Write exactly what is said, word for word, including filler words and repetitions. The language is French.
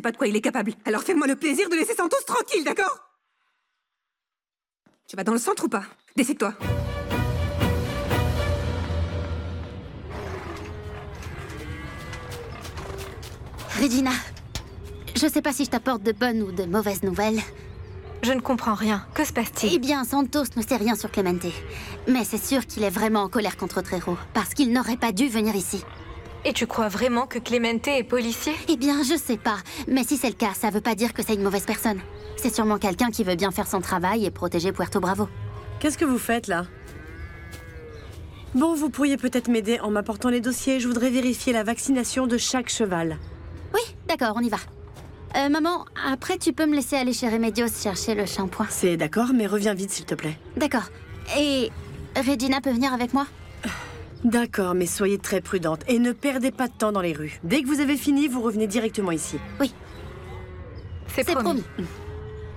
pas de quoi il est capable. Alors fais-moi le plaisir de laisser Santos tranquille, d'accord? Tu vas dans le centre ou pas? Décide-toi. Regina, je sais pas si je t'apporte de bonnes ou de mauvaises nouvelles. Je ne comprends rien. Que se passe-t-il? Eh bien, Santos ne sait rien sur Clemente. Mais c'est sûr qu'il est vraiment en colère contre Trejo, parce qu'il n'aurait pas dû venir ici. Et tu crois vraiment que Clemente est policier? Eh bien, je sais pas. Mais si c'est le cas, ça veut pas dire que c'est une mauvaise personne. C'est sûrement quelqu'un qui veut bien faire son travail et protéger Puerto Bravo. Qu'est-ce que vous faites, là? Bon, vous pourriez peut-être m'aider en m'apportant les dossiers. Je voudrais vérifier la vaccination de chaque cheval. Oui, d'accord, on y va. Euh, maman, après tu peux me laisser aller chez Remedios chercher le shampoing. C'est d'accord, mais reviens vite, s'il te plaît. D'accord. Et Regina peut venir avec moi? D'accord, mais soyez très prudente et ne perdez pas de temps dans les rues. Dès que vous avez fini, vous revenez directement ici. Oui. C'est C'est promis. promis.